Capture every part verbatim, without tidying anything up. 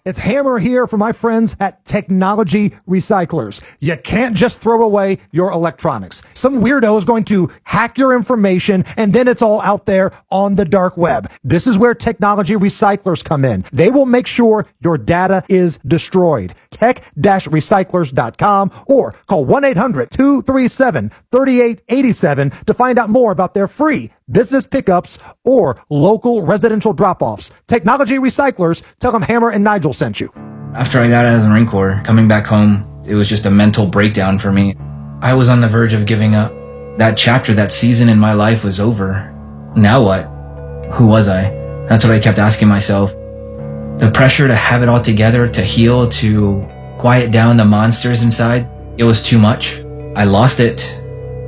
It's Hammer here for my friends at Technology Recyclers. You can't just throw away your electronics. Some weirdo is going to hack your information and then it's all out there on the dark web. This is where Technology Recyclers come in. They will make sure your data is destroyed. tech dash recyclers dot com or call one eight hundred two three seven three eight eight seven to find out more about their free business pickups or local residential drop-offs. Technology Recyclers, tell them Hammer and Nigel sent you. After I got out of the Marine Corps, coming back home, it was just a mental breakdown for me. I was on the verge of giving up. That chapter, that season in my life was over. Now what? Who was I? That's what I kept asking myself. The pressure to have it all together, to heal, to quiet down the monsters inside, it was too much. I lost it.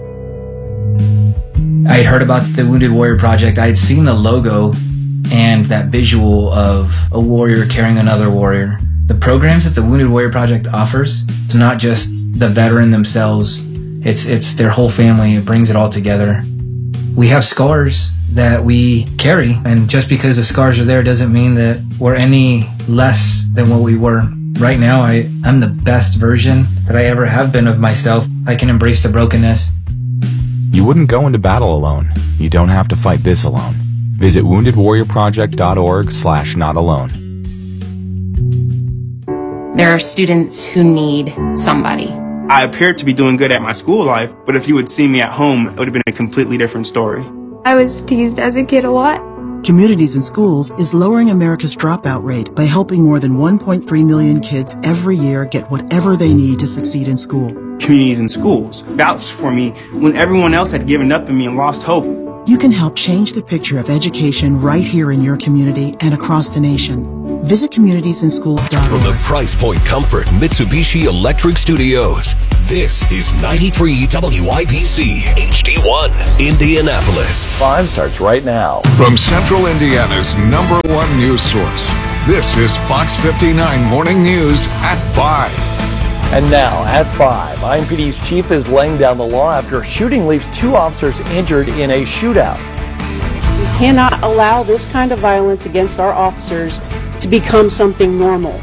I had heard about the Wounded Warrior Project. I had seen the logo and that visual of a warrior carrying another warrior. The programs that the Wounded Warrior Project offers, it's not just the veteran themselves, it's it's their whole family. It brings it all together. We have scars that we carry, and just because the scars are there doesn't mean that we're any less than what we were. Right now, I, I'm the best version that I ever have been of myself. I can embrace the brokenness. You wouldn't go into battle alone. You don't have to fight this alone. Visit wounded warrior project dot org slash not alone. There are students who need somebody. I appeared to be doing good at my school life, but if you would see me at home, it would have been a completely different story. I was teased as a kid a lot. Communities in Schools is lowering America's dropout rate by helping more than one point three million kids every year get whatever they need to succeed in school. Communities in Schools vouched for me when everyone else had given up on me and lost hope. You can help change the picture of education right here in your community and across the nation. Visit communities in schools dot org. From the Price Point Comfort Mitsubishi Electric Studios, this is ninety-three W I B C H D one, Indianapolis. Five starts right now. From Central Indiana's number one news source, this is Fox fifty-nine Morning News at five. And now, at five, I M P D's chief is laying down the law after a shooting leaves two officers injured in a shootout. We cannot allow this kind of violence against our officers to become something normal.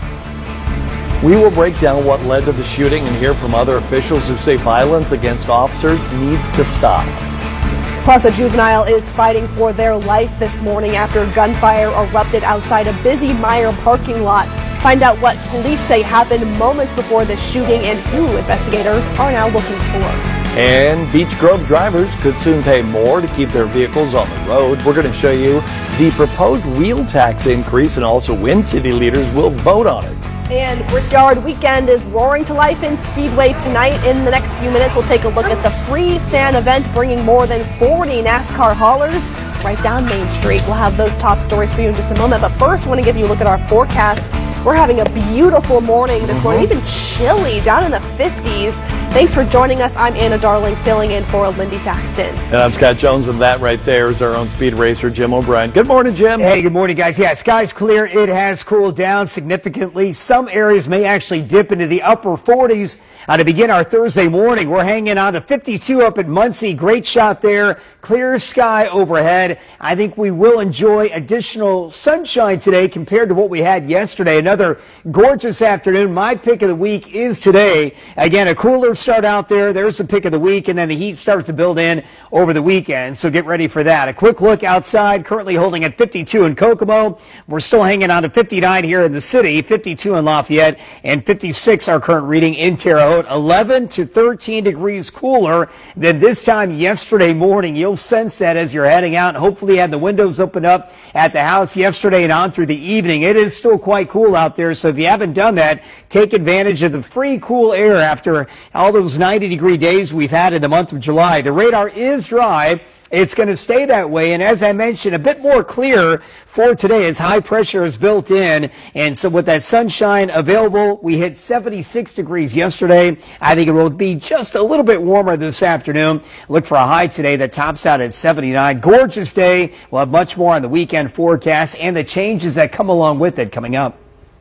We will break down what led to the shooting and hear from other officials who say violence against officers needs to stop. Plus, a juvenile is fighting for their life this morning after gunfire erupted outside a busy Meijer parking lot. Find out what police say happened moments before the shooting and who investigators are now looking for. And Beech Grove drivers could soon pay more to keep their vehicles on the road. We're going to show you the proposed wheel tax increase, and also when city leaders will vote on it. And Brickyard Weekend is roaring to life in Speedway tonight. In the next few minutes, we'll take a look at the free fan event bringing more than forty NASCAR haulers right down Main Street. We'll have those top stories for you in just a moment. But first, I want to give you a look at our forecast. We're having a beautiful morning this morning, even chilly, down in the fifties. Thanks for joining us. I'm Anna Darling, filling in for Lindy Thaxton. And I'm Scott Jones, and that right there is our own speed racer, Jim O'Brien. Good morning, Jim. Hey, good morning, guys. Yeah, sky's clear. It has cooled down significantly. Some areas may actually dip into the upper forties. Uh, to begin our Thursday morning, we're hanging on to fifty-two up at Muncie. Great shot there. Clear sky overhead. I think we will enjoy additional sunshine today compared to what we had yesterday. Another gorgeous afternoon. My pick of the week is today. Again, a cooler start out there. There's the pick of the week, and then the heat starts to build in over the weekend, so get ready for that. A quick look outside, currently holding at fifty-two in Kokomo. We're still hanging on to fifty-nine here in the city, fifty-two in Lafayette, and fifty-six our current reading in Terre Haute. eleven to thirteen degrees cooler than this time yesterday morning. You'll sense that as you're heading out. Hopefully you had the windows open up at the house yesterday and on through the evening. It is still quite cool out there, so if you haven't done that, take advantage of the free cool air after all those ninety degree days we've had in the month of July. The radar is dry. It's going to stay that way, and as I mentioned, a bit more clear for today as high pressure is built in, and so with that sunshine available, we hit seventy-six degrees yesterday. I think it will be just a little bit warmer this afternoon. Look for a high today that tops out at seventy-nine. Gorgeous day. We'll have much more on the weekend forecast and the changes that come along with it coming up.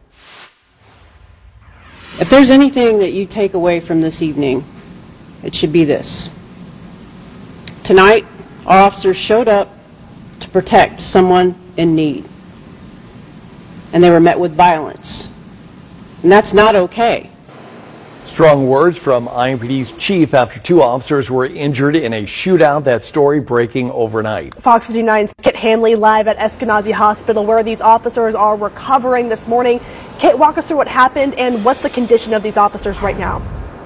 If there's anything that you take away from this evening, it should be this. Tonight, our officers showed up to protect someone in need, and they were met with violence. And that's not okay. Strong words from I M P D's chief after two officers were injured in a shootout. That story breaking overnight. Fox fifty-nine's Kit Hanley live at Eskenazi Hospital, where these officers are recovering this morning. Kit, walk us through what happened and what's the condition of these officers right now.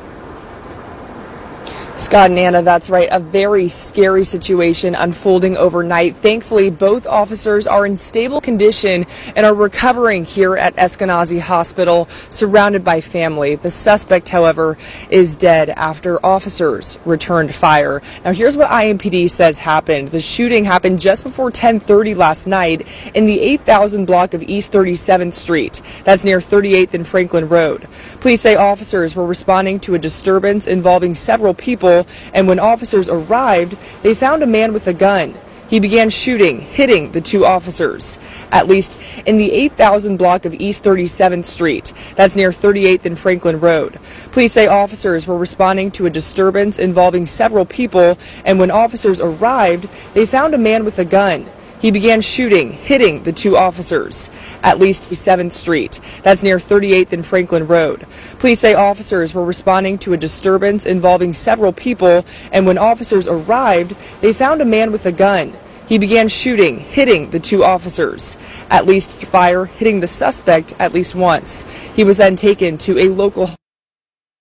Scott and Anna, that's right. A very scary situation unfolding overnight. Thankfully, both officers are in stable condition and are recovering here at Eskenazi Hospital, surrounded by family. The suspect, however, is dead after officers returned fire. Now, here's what I M P D says happened. The shooting happened just before ten thirty last night in the eight thousand block of East thirty-seventh Street. That's near thirty-eighth and Franklin Road. Police say officers were responding to a disturbance involving several people, and when officers arrived, they found a man with a gun. He began shooting, hitting the two officers. At least in the eight thousand block of East thirty-seventh Street. That's near thirty-eighth and Franklin Road. Police say officers were responding to a disturbance involving several people, and when officers arrived, they found a man with a gun. He began shooting, hitting the two officers. At least seventh Street. That's near thirty-eighth and Franklin Road. Police say officers were responding to a disturbance involving several people, and when officers arrived, they found a man with a gun. He began shooting, hitting the two officers. At least fire hitting the suspect at least once. He was then taken to a local